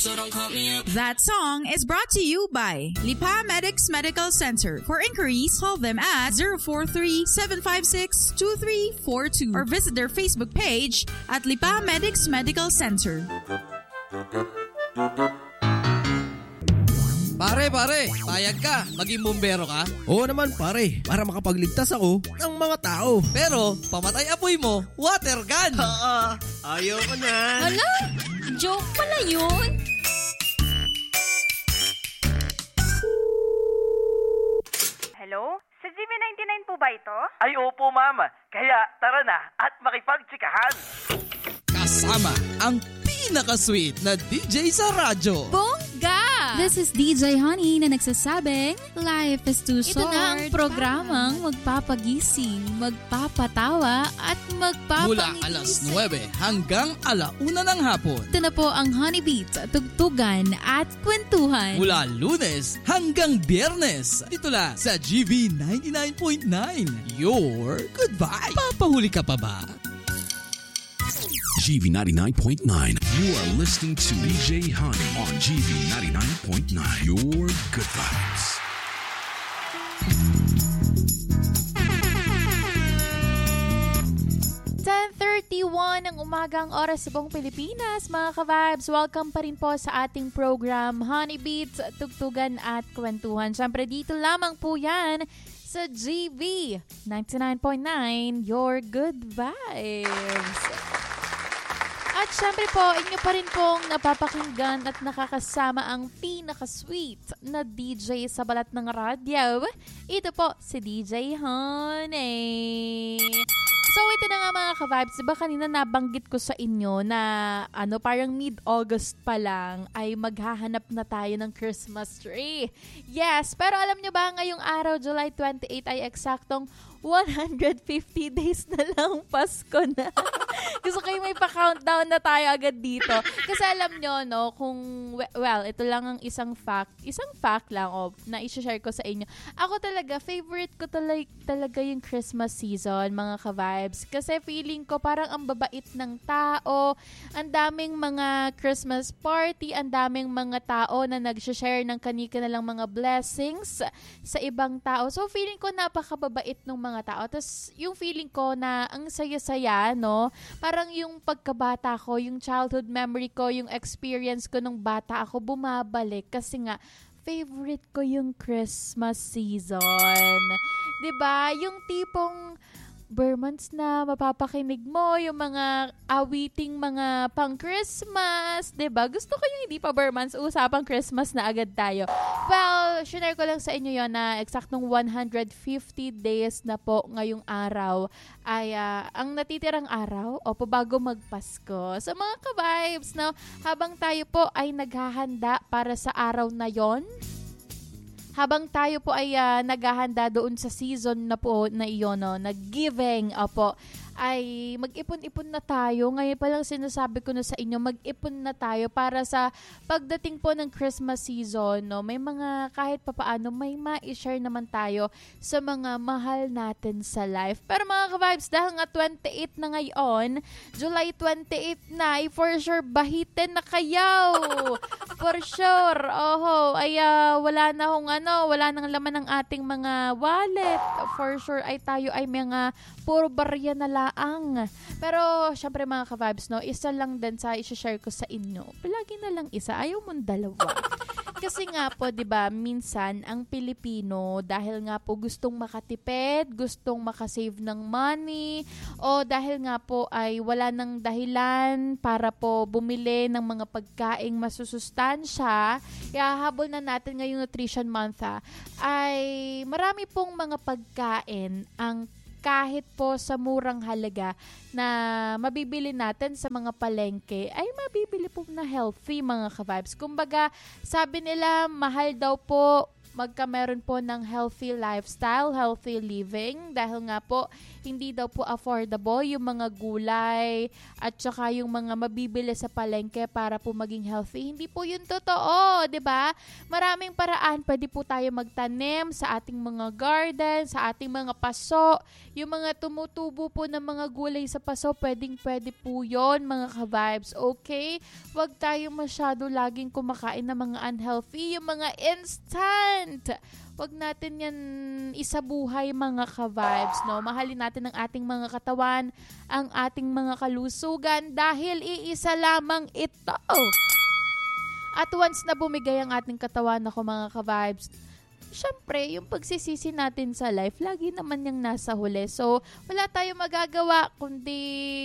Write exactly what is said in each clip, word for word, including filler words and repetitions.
That song is brought to you by Lipa Medics Medical Center. For inquiries, call them at zero four three, seven five six, two three four two or visit their Facebook page at Lipa Medics Medical Center. Pare, pare, payag ka, maging bumbero ka? Oo naman pare, para makapagligtas ako ng mga tao. Pero, pamatay apoy mo, water gun! Oo, ayaw ko na. Hala, joke pala yun. Hello? Sa G V ninety-nine po ba ito? Ay opo mama, kaya tara na at makipagtsikahan. Kasama ang pinaka-sweet na D J sa radyo. Bongga! This is D J Honey na nagsasabing, life is too Ito short. na ang programang magpapagising, magpapatawa at magpapangiti. Mula alas nuwebe hanggang alauna ng hapon. Ito na po ang Honey Beat, tugtugan at kwentuhan. Mula Lunes hanggang Biyernes. Dito lang sa G V ninety-nine point nine. Your good vibe. Papahuli ka pa ba? G V ninety-nine point nine. You are listening to D J Honey on G V ninety-nine point nine. Your good vibes. ten thirty-one ng umagang oras sa buong Pilipinas, mga ka-vibes. Welcome pa rin po sa ating program Honey Beats, Tugtugan at Kwentuhan. Siyempre dito lamang po yan sa G V ninety-nine point nine, Your Good Vibes. At syempre po, inyo pa rin pong napapakinggan at nakakasama ang pinaka-sweet na D J sa balat ng radyo. Ito po si D J Honey. So ito na nga mga ka-vibes, diba kanina nabanggit ko sa inyo na ano parang mid-August pa lang ay maghahanap na tayo ng Christmas tree. Yes, pero alam nyo ba ngayong araw, July twenty-eighth ay eksaktong one hundred fifty days na lang Pasko na. Gusto kayo may pa-countdown na tayo agad dito. Kasi alam nyo, no, kung, well, ito lang ang isang fact, isang fact lang, oh, na i-share ko sa inyo. Ako talaga, favorite ko talaga, talaga yung Christmas season, mga ka-vibes. Kasi feeling ko parang ang babait ng tao, ang daming mga Christmas party, ang daming mga tao na nag-share ng kani-kanilang mga blessings sa ibang tao. So, feeling ko napakababait ng mga tao. Tapos, yung feeling ko na ang saya-saya, no? Parang yung pagkabata ko, yung childhood memory ko, yung experience ko nung bata ako, bumabalik. Kasi nga, favorite ko yung Christmas season. 'Di ba? Yung tipong Burmans na mapapakinig mo, yung mga awiting mga pang-Christmas, 'di ba? Gusto ko yung hindi pa Burmans, usapang Christmas na agad tayo. Well, share ko lang sa inyo yon na eksaktong one hundred fifty days na po ngayong araw ay uh, ang natitirang araw o po bago magpasko. So mga ka-vibes, no, habang tayo po ay naghahanda para sa araw na yon, habang tayo po ay uh, naghahanda doon sa season na po na iyon, no, nag-giving, opo, ay mag-ipon-ipon na tayo. Ngayon pa lang sinasabi ko na sa inyo, mag-ipon na tayo para sa pagdating po ng Christmas season, no, may mga kahit papaano may ma-share naman tayo sa mga mahal natin sa life. Pero mga ka-vibes, dahil nga twenty-eight na ngayon, July twenty-eight na, ay for sure bahitin na kayo. For sure. Oho, ay uh, wala na hong ano, wala nang laman ng ating mga wallet. For sure ay tayo ay mga puro barya na laang. Pero, syempre mga ka-vibes, no, isa lang din sa i-share ko sa inyo. Palagi na lang isa, ayaw mong dalawa. Kasi nga po, di ba, minsan, ang Pilipino, dahil nga po gustong makatipid, gustong makasave ng money, o dahil nga po ay wala ng dahilan para po bumili ng mga pagkaing masusustansya, ihahabol na natin ngayong Nutrition Month, ha, ay marami pong mga pagkain ang kahit po sa murang halaga na mabibili natin sa mga palengke, ay mabibili po na healthy, mga ka-vibes. Kumbaga, sabi nila, mahal daw po magkameron po ng healthy lifestyle, healthy living, dahil nga po hindi daw po affordable yung mga gulay at saka yung mga mabibili sa palengke para po maging healthy. Hindi po yun totoo, 'di ba? Maraming paraan, pwede po tayo magtanim sa ating mga garden, sa ating mga paso. Yung mga tumutubo po ng mga gulay sa paso, pwedeng pwede po yun, mga ka-vibes, okay? Huwag tayo masyado laging kumakain ng mga unhealthy, yung mga instant. Huwag natin yan isabuhay, mga ka-vibes, no? Mahalin natin ang ating mga katawan, ang ating mga kalusugan, dahil iisa lamang ito. At once na bumigay ang ating katawan, ako mga ka-vibes, syempre, yung pagsisisi natin sa life, lagi naman yung nasa huli. So, wala tayong magagawa kundi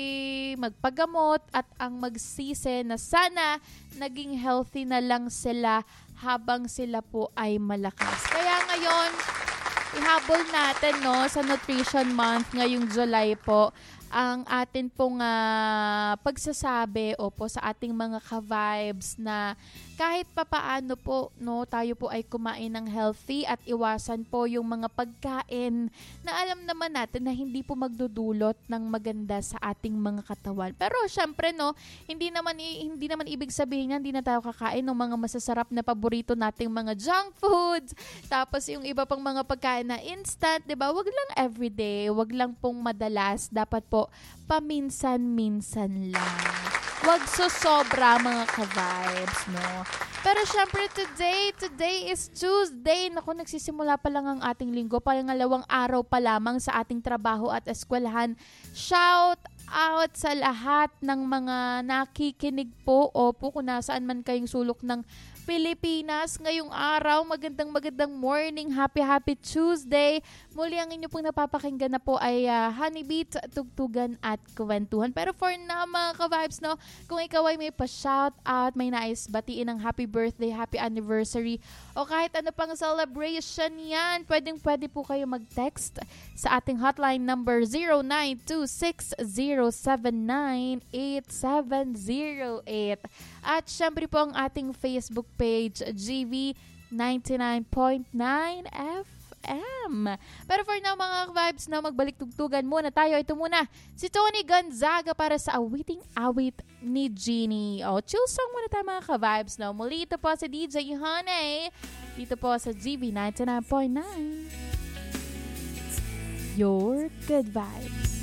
magpagamot at ang magsisi na sana naging healthy na lang sila habang sila po ay malakas. Kaya ngayon, ihabol natin, no, sa Nutrition Month ngayong July po, ang atin pong uh, pagsasabi o po sa ating mga ka-vibes na kahit papaano po, no, tayo po ay kumain ng healthy at iwasan po yung mga pagkain na alam naman natin na hindi po magdudulot ng maganda sa ating mga katawan. Pero syempre, no, hindi naman hindi naman ibig sabihin na hindi na tayo kakain ng mga masasarap na paborito nating mga junk foods. Tapos yung iba pang mga pagkain na instant, 'di ba? Wag lang everyday, wag lang pong madalas, dapat po paminsan-minsan lang. Wag sosobra, mga ka-vibes, no? Pero syempre today, today is Tuesday. Naku, nagsisimula pa lang ang ating linggo. Pangalawang araw pa lamang sa ating trabaho at eskwelahan. Shout out sa lahat ng mga nakikinig po o po kung nasaan man kayong sulok ng Pilipinas ngayong araw. Magandang magandang morning. Happy happy Tuesday. Muli ang inyo pong napapakinggan na po ay uh, Honey Beats, Tugtugan at Kwentuhan. Pero for now, mga ka-vibes, no, kung ikaw ay may pa-shout out, may nais batiin ng happy birthday, happy anniversary, o kahit ano pang celebration yan, pwedeng pwede po kayo mag-text sa ating hotline number zero nine two six zero seven nine eight seven zero eight. At syempre po ang ating Facebook page, G V ninety-nine point nine F M. Pero for now, mga vibes, na magbalik tugtugan muna tayo. Ito muna, si Tony Gonzaga para sa Awiting Awit ni Jeannie. O, chill song muna tayo, mga ka-vibes. No? Muli, ito po sa D J Honey. Dito po sa G V ninety-nine point nine. Your good vibes.